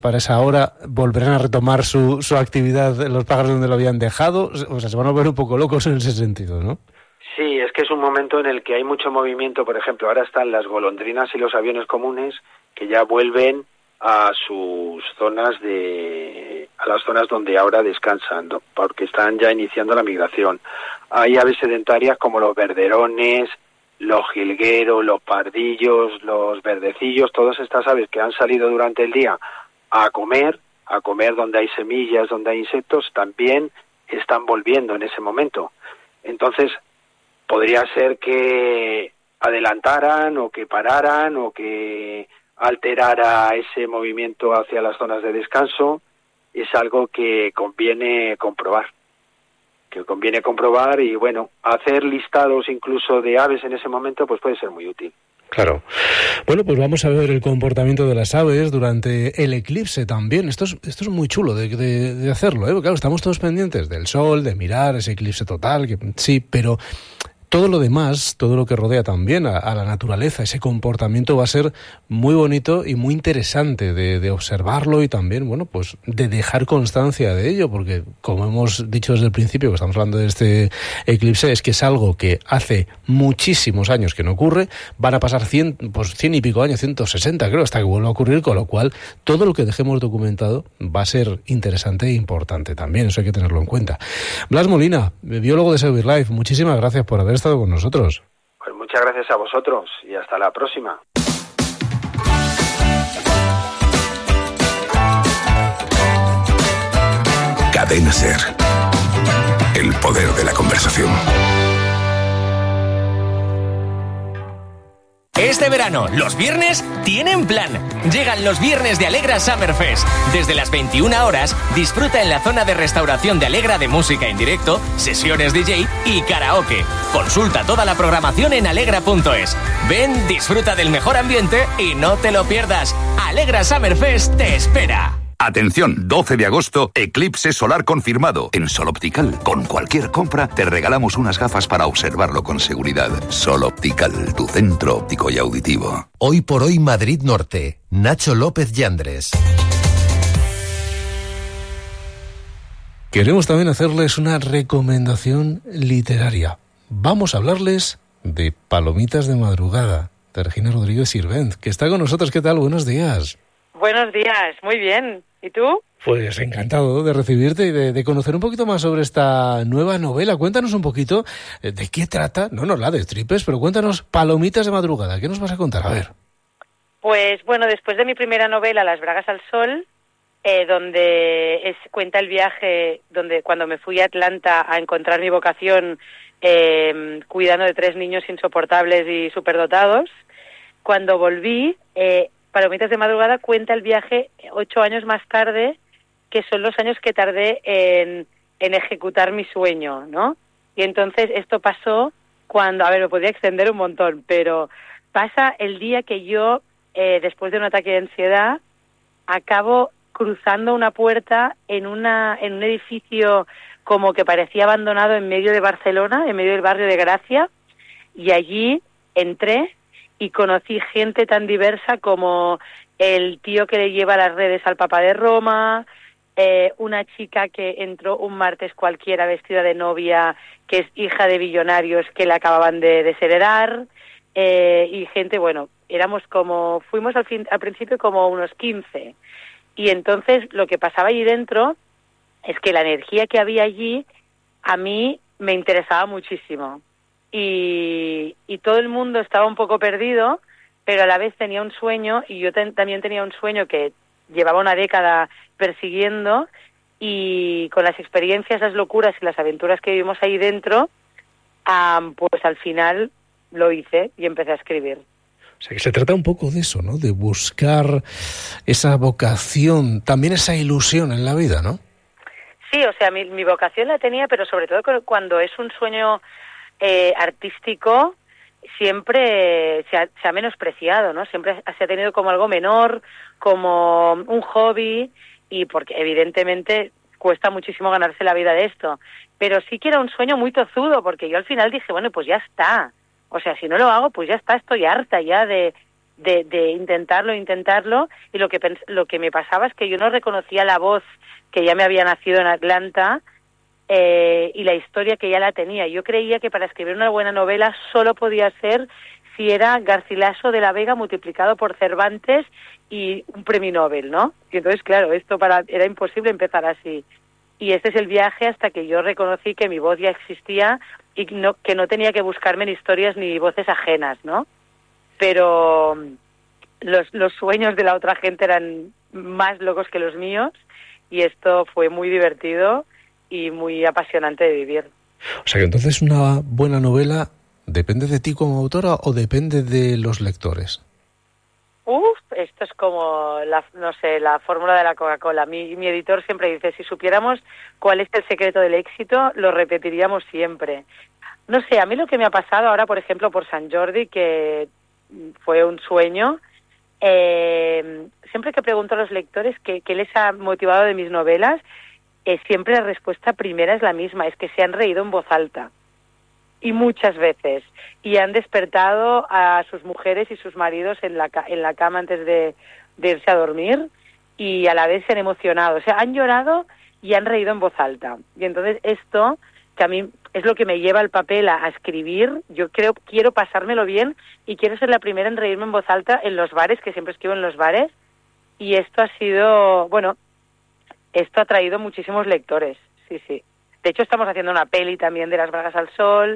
para esa hora volverán a retomar su actividad los pájaros donde lo habían dejado. O sea, se van a volver un poco locos en ese sentido, ¿no? Sí, es que es un momento en el que hay mucho movimiento. Por ejemplo, ahora están las golondrinas y los aviones comunes que ya vuelven a sus zonas a las zonas donde ahora descansan, ¿no? Porque están ya iniciando la migración. Hay aves sedentarias como los verderones, los jilgueros, los pardillos, los verdecillos, todas estas aves que han salido durante el día a comer donde hay semillas, donde hay insectos, también están volviendo en ese momento. Entonces, podría ser que adelantaran o que pararan o que alterara ese movimiento hacia las zonas de descanso. Es algo que conviene comprobar. Y bueno, hacer listados incluso de aves en ese momento pues puede ser muy útil. Claro. Bueno, pues vamos a ver el comportamiento de las aves durante el eclipse también. Esto es muy chulo de hacerlo, ¿eh? Porque, claro, estamos todos pendientes del sol, de mirar ese eclipse total, que sí, pero todo lo demás, todo lo que rodea también a la naturaleza, ese comportamiento va a ser muy bonito y muy interesante de observarlo y también, bueno, pues de dejar constancia de ello, porque como hemos dicho desde el principio, que estamos hablando de este eclipse, es que es algo que hace muchísimos años que no ocurre, van a pasar 100 y pico años, 160 creo, hasta que vuelva a ocurrir, con lo cual todo lo que dejemos documentado va a ser interesante e importante también, eso hay que tenerlo en cuenta. Blas Molina, biólogo de Sea BirdLife, muchísimas gracias por haber estado con nosotros. Pues muchas gracias a vosotros y hasta la próxima. Cadena SER. El poder de la conversación. Este verano, los viernes tienen plan. Llegan los viernes de Alegra Summerfest. Desde las 21 horas, disfruta en la zona de restauración de Alegra de música en directo, sesiones DJ y karaoke. Consulta toda la programación en alegra.es. Ven, disfruta del mejor ambiente y no te lo pierdas. Alegra Summerfest te espera. Atención, 12 de agosto, eclipse solar confirmado. En Sol Optical, con cualquier compra, te regalamos unas gafas para observarlo con seguridad. Sol Optical, tu centro óptico y auditivo. Hoy por hoy Madrid Norte. Nacho López Yandres. Queremos también hacerles una recomendación literaria. Vamos a hablarles de Palomitas de madrugada, de Regina Rodríguez Sirvent, que está con nosotros. ¿Qué tal? Buenos días. Buenos días, muy bien. ¿Y tú? Pues encantado de recibirte y de conocer un poquito más sobre esta nueva novela. Cuéntanos un poquito de qué trata. No nos la destripes, pero cuéntanos Palomitas de madrugada. ¿Qué nos vas a contar? A ver. Pues bueno, después de mi primera novela, Las bragas al sol, donde cuenta el viaje cuando me fui a Atlanta a encontrar mi vocación cuidando de 3 niños insoportables y superdotados, cuando volví... Palomitas de madrugada cuenta el viaje 8 años más tarde, que son los años que tardé en ejecutar mi sueño, ¿no? Y entonces esto pasó cuando, me podría extender un montón, pero pasa el día que yo, después de un ataque de ansiedad, acabo cruzando una puerta en un edificio como que parecía abandonado en medio de Barcelona, en medio del barrio de Gracia, y allí entré y conocí gente tan diversa como el tío que le lleva las redes al Papa de Roma, una chica que entró un martes cualquiera vestida de novia, que es hija de billonarios que la acababan de desheredar, y gente, bueno, fuimos al principio como unos 15, y entonces lo que pasaba allí dentro es que la energía que había allí a mí me interesaba muchísimo. Y todo el mundo estaba un poco perdido, pero a la vez tenía un sueño, y yo también tenía un sueño que llevaba una década persiguiendo, y con las experiencias, las locuras y las aventuras que vivimos ahí dentro, pues al final lo hice y empecé a escribir. O sea, que se trata un poco de eso, ¿no? De buscar esa vocación, también esa ilusión en la vida, ¿no? Sí, o sea, mi vocación la tenía, pero sobre todo cuando es un sueño artístico, siempre se ha menospreciado, ¿no? Siempre se ha tenido como algo menor, como un hobby, y porque evidentemente cuesta muchísimo ganarse la vida de esto. Pero sí que era un sueño muy tozudo, porque yo al final dije, bueno, pues ya está. O sea, si no lo hago, pues ya está, estoy harta ya de de intentarlo, y lo que me pasaba es que yo no reconocía la voz que ya me había nacido en Atlanta y la historia que ya la tenía. Yo creía que para escribir una buena novela solo podía ser si era Garcilaso de la Vega multiplicado por Cervantes y un premio Nobel, ¿no? Y entonces, claro, era imposible empezar así. Y este es el viaje hasta que yo reconocí que mi voz ya existía y que no tenía que buscarme en historias ni voces ajenas, ¿no? Pero los sueños de la otra gente eran más locos que los míos y esto fue muy divertido y muy apasionante de vivir. O sea que entonces una buena novela depende de ti como autora o depende de los lectores. Esto es como la fórmula de la Coca-Cola. Mi editor siempre dice, si supiéramos cuál es el secreto del éxito, lo repetiríamos siempre. No sé, a mí lo que me ha pasado ahora, por ejemplo, por Sant Jordi, que fue un sueño, siempre que pregunto a los lectores qué les ha motivado de mis novelas, siempre la respuesta primera es la misma, es que se han reído en voz alta. Y muchas veces. Y han despertado a sus mujeres y sus maridos en la cama antes de irse a dormir y a la vez se han emocionado. O sea, han llorado y han reído en voz alta. Y entonces esto, que a mí es lo que me lleva al papel a escribir, yo quiero pasármelo bien y quiero ser la primera en reírme en voz alta en los bares, que siempre escribo en los bares. Y esto ha sido, esto ha traído muchísimos lectores, sí. De hecho, estamos haciendo una peli también de Las Bragas al Sol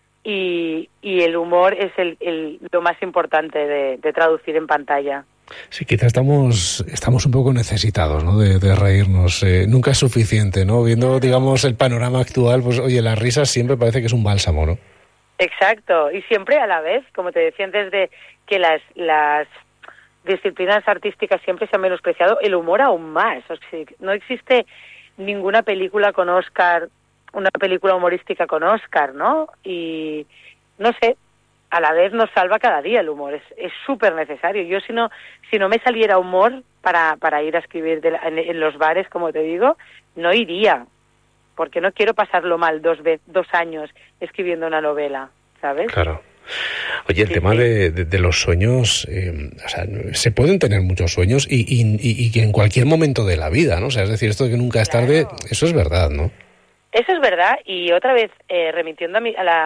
y el humor es lo más importante de traducir en pantalla. Sí, quizás estamos un poco necesitados, ¿no? de reírnos. Nunca es suficiente, ¿no? Viendo, digamos, el panorama actual, pues, oye, las risas siempre parece que es un bálsamo, ¿no? Exacto. Y siempre a la vez, como te decía antes, de que las disciplinas artísticas siempre se han menospreciado, el humor aún más. O sea, no existe ninguna película con Oscar, una película humorística con Oscar, ¿no? Y no sé, a la vez nos salva cada día el humor, es súper necesario. Yo si no me saliera humor para ir a escribir en los bares, como te digo, no iría, porque no quiero pasarlo mal 2 años escribiendo una novela, ¿sabes? Claro. Oye, el tema de los sueños, o sea, se pueden tener muchos sueños y que en cualquier momento de la vida, ¿no? O sea, es decir, esto de que nunca es tarde, eso es verdad, ¿no? Eso es verdad, y otra vez, remitiendo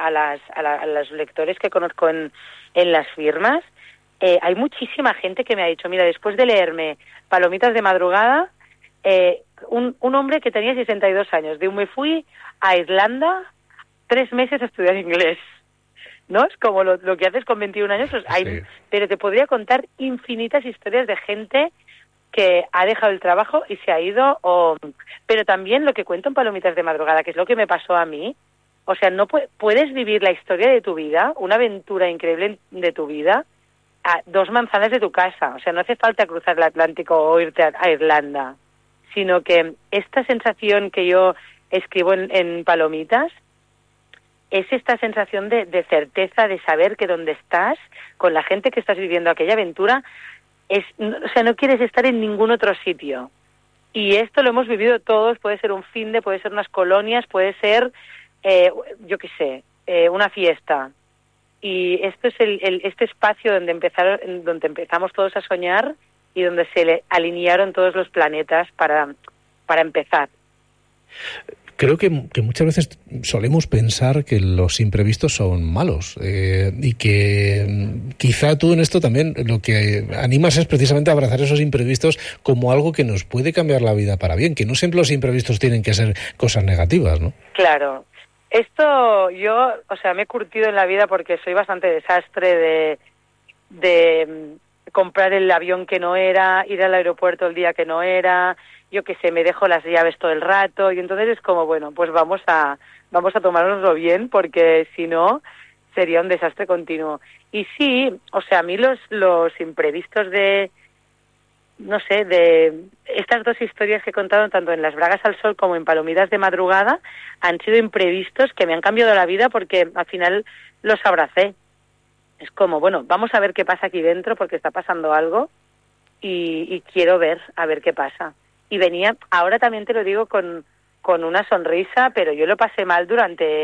a los lectores que conozco en las firmas, hay muchísima gente que me ha dicho, mira, después de leerme Palomitas de madrugada, un hombre que tenía 62 años, me fui a Irlanda 3 meses a estudiar inglés. ¿No? Es como lo que haces con 21 años, pues sí. Pero te podría contar infinitas historias de gente que ha dejado el trabajo y se ha ido, pero también lo que cuento en Palomitas de madrugada, que es lo que me pasó a mí. O sea, no puedes vivir la historia de tu vida, una aventura increíble de tu vida, a 2 manzanas de tu casa. O sea, no hace falta cruzar el Atlántico o irte a Irlanda, sino que esta sensación que yo escribo en Palomitas es esta sensación de certeza, de saber que donde estás, con la gente que estás viviendo aquella aventura, o sea, no quieres estar en ningún otro sitio. Y esto lo hemos vivido todos, puede ser un finde, puede ser unas colonias, puede ser, yo qué sé, una fiesta. Y esto es este espacio donde empezamos todos a soñar y donde se alinearon todos los planetas para empezar. Creo que muchas veces solemos pensar que los imprevistos son malos y que quizá tú en esto también lo que animas es precisamente a abrazar esos imprevistos como algo que nos puede cambiar la vida para bien, que no siempre los imprevistos tienen que ser cosas negativas, ¿no? Claro. Esto yo, me he curtido en la vida porque soy bastante desastre de comprar el avión que no era, ir al aeropuerto el día que no era, yo qué sé, me dejo las llaves todo el rato y entonces es como, bueno, pues vamos a tomárnoslo bien porque si no sería un desastre continuo. Y sí, a mí los imprevistos de estas 2 historias que he contado tanto en Las Bragas al Sol como en Palomitas de madrugada han sido imprevistos que me han cambiado la vida porque al final los abracé. Es como, bueno, vamos a ver qué pasa aquí dentro porque está pasando algo y quiero a ver qué pasa. Y venía, ahora también te lo digo con una sonrisa, pero yo lo pasé mal durante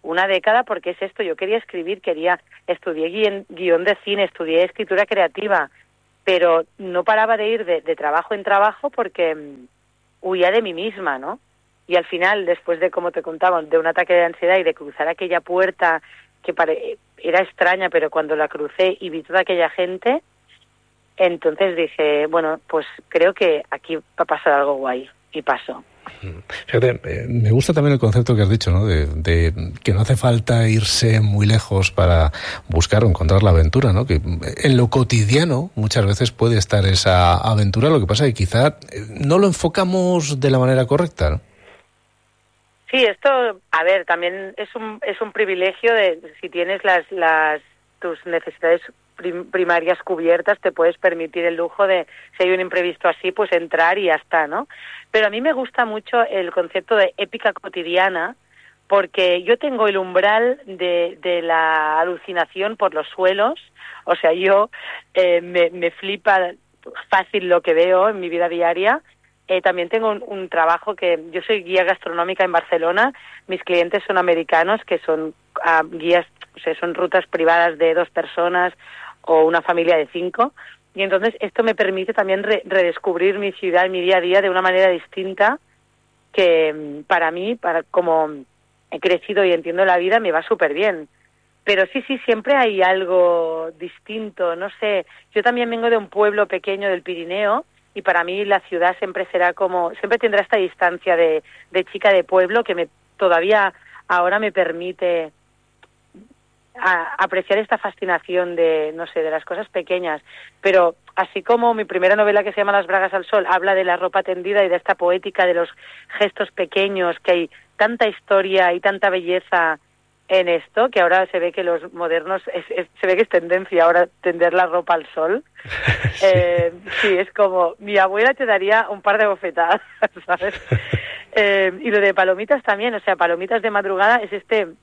una década, porque es esto, yo quería escribir, estudié guión de cine, estudié escritura creativa, pero no paraba de ir de trabajo en trabajo porque huía de mí misma, ¿no? Y al final, después de, como te contaba, de un ataque de ansiedad y de cruzar aquella puerta que era extraña, pero cuando la crucé y vi toda aquella gente, entonces dije, bueno, pues creo que aquí va a pasar algo guay, y pasó. Fíjate, me gusta también el concepto que has dicho, ¿no? De que no hace falta irse muy lejos para buscar o encontrar la aventura, ¿no? Que en lo cotidiano muchas veces puede estar esa aventura, lo que pasa es que quizá no lo enfocamos de la manera correcta, ¿no? Sí, esto, a ver, también es un privilegio de si tienes tus necesidades primarias cubiertas, te puedes permitir el lujo de, si hay un imprevisto así, pues entrar y ya está, ¿no? Pero a mí me gusta mucho el concepto de épica cotidiana, porque yo tengo el umbral de la alucinación por los suelos, o sea, yo me flipa fácil lo que veo en mi vida diaria. También tengo un trabajo que yo soy guía gastronómica en Barcelona, mis clientes son americanos, que son guías, o sea, son rutas privadas de 2 personas o una familia de 5, y entonces esto me permite también redescubrir mi ciudad, mi día a día de una manera distinta, que para mí, como he crecido y entiendo la vida, me va súper bien. Pero sí, siempre hay algo distinto, no sé, yo también vengo de un pueblo pequeño del Pirineo, y para mí la ciudad siempre siempre tendrá esta distancia de chica de pueblo que todavía ahora me permite apreciar esta fascinación de, no sé, de las cosas pequeñas. Pero así como mi primera novela, que se llama Las bragas al sol, habla de la ropa tendida y de esta poética de los gestos pequeños, que hay tanta historia y tanta belleza en esto, que ahora se ve que los modernos, se ve que es tendencia ahora tender la ropa al sol. Sí, es como, mi abuela te daría un par de bofetadas, ¿sabes? Y lo de palomitas también, o sea, palomitas de madrugada es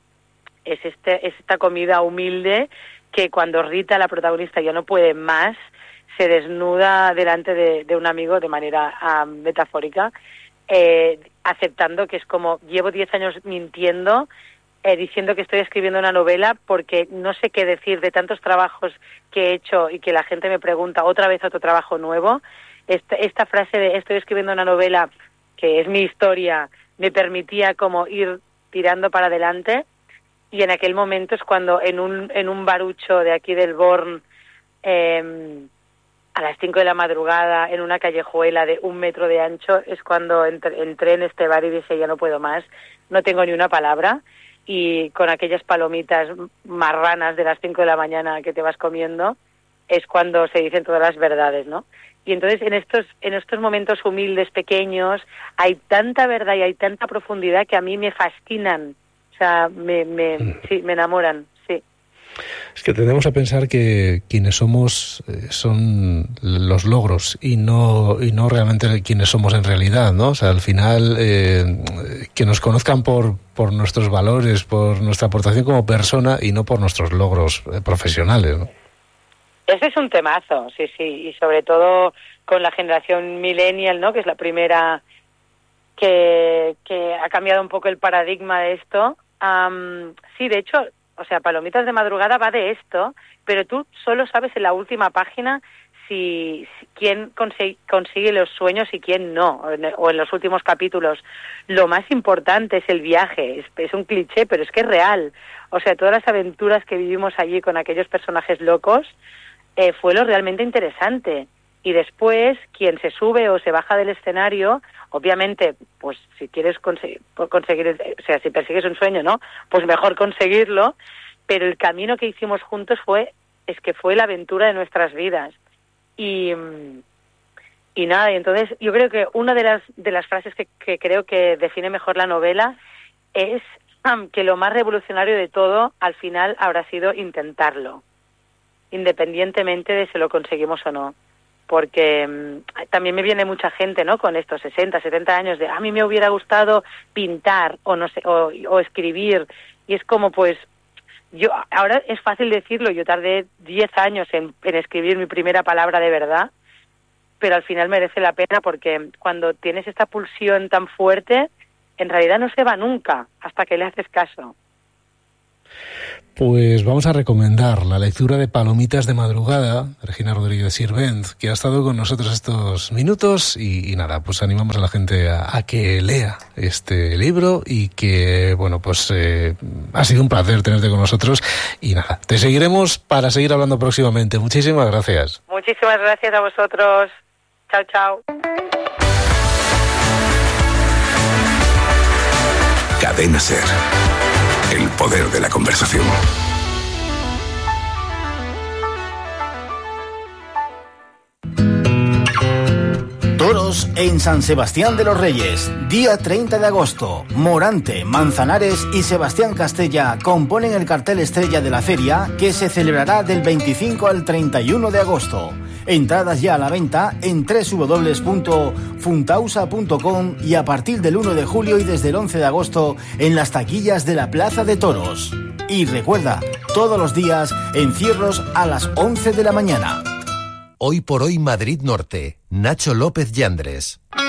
esta comida humilde que cuando Rita, la protagonista, ya no puede más, se desnuda delante de un amigo de manera metafórica, aceptando que es como, llevo 10 años mintiendo, diciendo que estoy escribiendo una novela porque no sé qué decir de tantos trabajos que he hecho y que la gente me pregunta otra vez otro trabajo nuevo. Esta frase de estoy escribiendo una novela que es mi historia me permitía como ir tirando para adelante, y en aquel momento es cuando en un barucho de aquí del Born, a las 5 de la madrugada, en una callejuela de 1 metro de ancho, es cuando entré en este bar y dije, ya no puedo más, no tengo ni una palabra. Y con aquellas palomitas marranas de las 5 de la mañana que te vas comiendo, es cuando se dicen todas las verdades, ¿no? Y entonces en estos momentos humildes, pequeños, hay tanta verdad y hay tanta profundidad que a mí me fascinan, o sea, sí, me enamoran, sí. Es que tendemos a pensar que quienes somos son los logros y no realmente quienes somos en realidad, ¿no? O sea, al final que nos conozcan por nuestros valores, por nuestra aportación como persona y no por nuestros logros profesionales, ¿no? Ese es un temazo, sí, y sobre todo con la generación millennial, ¿no? Que es la primera que ha cambiado un poco el paradigma de esto. Sí, de hecho, o sea, Palomitas de madrugada va de esto, pero tú solo sabes en la última página si quién consigue los sueños y quién no, o en los últimos capítulos. Lo más importante es el viaje, es un cliché, pero es que es real. O sea, todas las aventuras que vivimos allí con aquellos personajes locos fue lo realmente interesante. Y después, quien se sube o se baja del escenario, obviamente, pues si quieres conseguir, o sea, si persigues un sueño, ¿no? Pues mejor conseguirlo, pero el camino que hicimos juntos fue la aventura de nuestras vidas. Y nada, y entonces yo creo que una de las frases que creo que define mejor la novela es que lo más revolucionario de todo al final habrá sido intentarlo, independientemente de si lo conseguimos o no. Porque también me viene mucha gente, ¿no? Con estos 60, 70 años de a mí me hubiera gustado pintar o no sé, o escribir, y es como, pues yo ahora es fácil decirlo, yo tardé 10 años en escribir mi primera palabra de verdad, pero al final merece la pena porque cuando tienes esta pulsión tan fuerte, en realidad no se va nunca hasta que le haces caso. Pues vamos a recomendar la lectura de Palomitas de Madrugada, Regina Rodríguez Sirvent, que ha estado con nosotros estos minutos y nada, pues animamos a la gente a que lea este libro y que, bueno, pues ha sido un placer tenerte con nosotros y nada, te seguiremos para seguir hablando próximamente. Muchísimas gracias. Muchísimas gracias a vosotros. Chao, chao. Cadena SER. El poder de la conversación. Toros en San Sebastián de los Reyes, día 30 de agosto. Morante, Manzanares y Sebastián Castella componen el cartel estrella de la feria, que se celebrará del 25 al 31 de agosto. Entradas ya a la venta en www.funtausa.com y a partir del 1 de julio y desde el 11 de agosto en las taquillas de la Plaza de Toros. Y recuerda, todos los días encierros a las 11 de la mañana. Hoy por hoy Madrid Norte. Nacho López Yandres.